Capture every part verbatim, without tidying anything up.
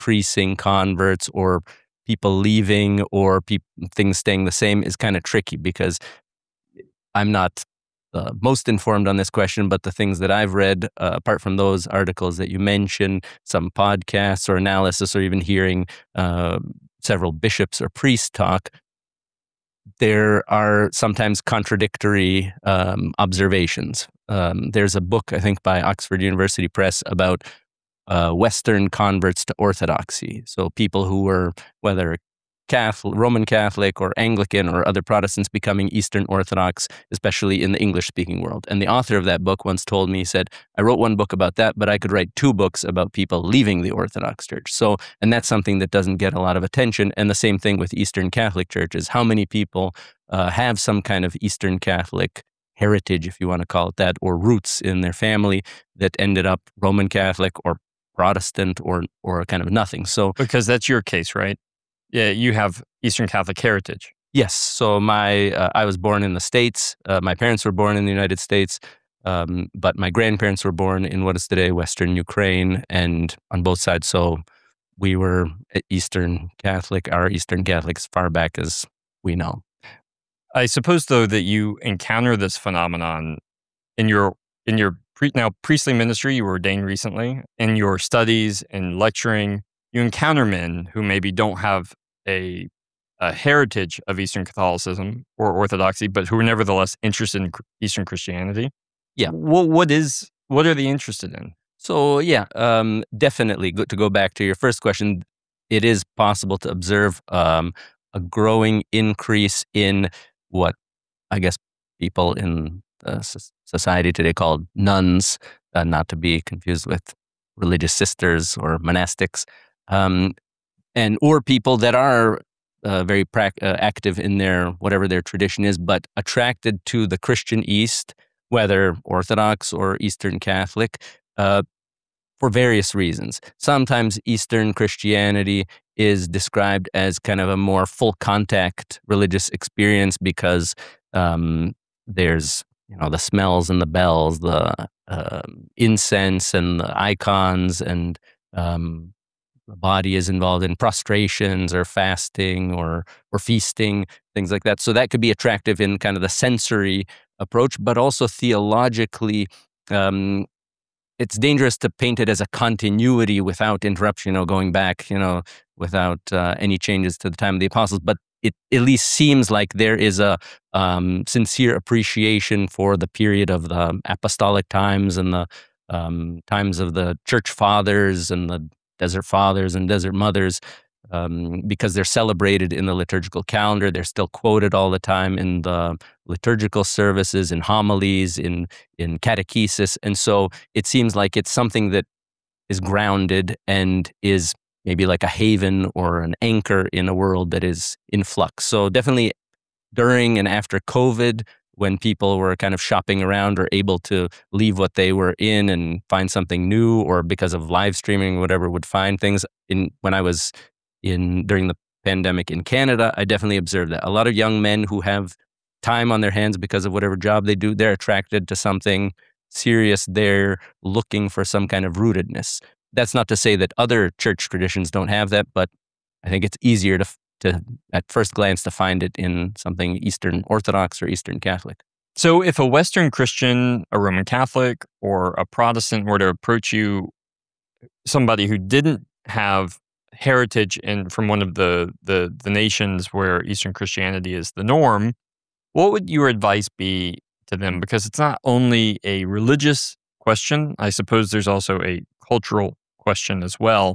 increasing converts or people leaving or peop things staying the same is kind of tricky, because I'm not uh, most informed on this question, but the things that I've read, uh, apart from those articles that you mentioned, some podcasts or analysis, or even hearing uh, several bishops or priests talk, there are sometimes contradictory um, observations. Um, there's a book, I think, by Oxford University Press about uh, Western converts to Orthodoxy. So people who were, whether Catholic, Roman Catholic or Anglican or other Protestants, becoming Eastern Orthodox, especially in the English-speaking world. And the author of that book once told me, he said, I wrote one book about that, but I could write two books about people leaving the Orthodox Church. So, and that's something that doesn't get a lot of attention. And the same thing with Eastern Catholic churches. How many people uh, have some kind of Eastern Catholic heritage, if you want to call it that, or roots in their family that ended up Roman Catholic or Protestant or or kind of nothing. So, because that's your case, right? Yeah, you have Eastern Catholic heritage. Yes. So my uh, I was born in the States. Uh, my parents were born in the United States, um, but my grandparents were born in what is today Western Ukraine, and on both sides. So we were Eastern Catholic, our Eastern Catholic as far back as we know. I suppose, though, that you encounter this phenomenon in your in your pre, now priestly ministry. You were ordained recently. In your studies and lecturing, you encounter men who maybe don't have a, a heritage of Eastern Catholicism or Orthodoxy, but who are nevertheless interested in Eastern Christianity. Yeah. What what is what are they interested in? So yeah, um, definitely. Go, to go back to your first question, it is possible to observe um, a growing increase in what I guess people in uh, society today call nuns, uh, not to be confused with religious sisters or monastics, um, and or people that are uh, very prac uh, active in their whatever their tradition is, but attracted to the Christian East, whether Orthodox or Eastern Catholic, uh, for various reasons. Sometimes Eastern Christianity is described as kind of a more full contact religious experience because um, there's, you know, the smells and the bells, the uh, incense and the icons, and um, the body is involved in prostrations or fasting or or feasting, things like that. So that could be attractive in kind of the sensory approach, but also theologically, um, it's dangerous to paint it as a continuity without interruption, you know, going back, you know, without uh, any changes to the time of the apostles. But it at least seems like there is a um, sincere appreciation for the period of the apostolic times and the um, times of the church fathers and the desert fathers and desert mothers, um, because they're celebrated in the liturgical calendar. They're still quoted all the time in the liturgical services, in homilies, in in catechesis. And so it seems like it's something that is grounded and is maybe like a haven or an anchor in a world that is in flux. So definitely during and after COVID, when people were kind of shopping around or able to leave what they were in and find something new, or because of live streaming, whatever, would find things. In when I was in during the pandemic in Canada, I definitely observed that a lot of young men who have time on their hands because of whatever job they do, they're attracted to something serious. They're looking for some kind of rootedness. That's not to say that other church traditions don't have that, but I think it's easier to to at first glance to find it in something Eastern Orthodox or Eastern Catholic. So if a Western Christian, a Roman Catholic, or a Protestant were to approach you, somebody who didn't have heritage in from one of the, the, the nations where Eastern Christianity is the norm, what would your advice be to them? Because it's not only a religious question. I suppose there's also a cultural question as well.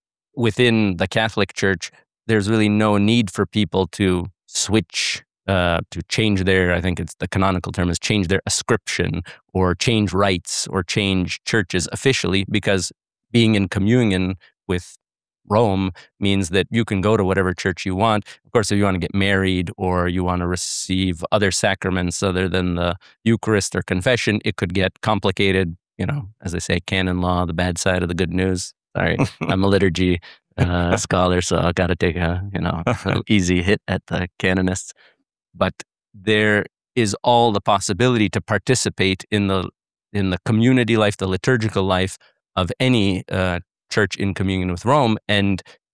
Within the Catholic Church, there's really no need for people to switch, uh, to change their, I think it's the canonical term is change their ascription or change rites or change churches officially, because being in communion with Rome means that you can go to whatever church you want. Of course, if you want to get married or you want to receive other sacraments other than the Eucharist or confession, it could get complicated. You know, as they say, canon law, the bad side of the good news. Sorry, I'm a liturgy uh, scholar, so I got to take a, you know, an easy hit at the canonists. But there is all the possibility to participate in the in the community life, the liturgical life of any uh, church in communion with Rome. And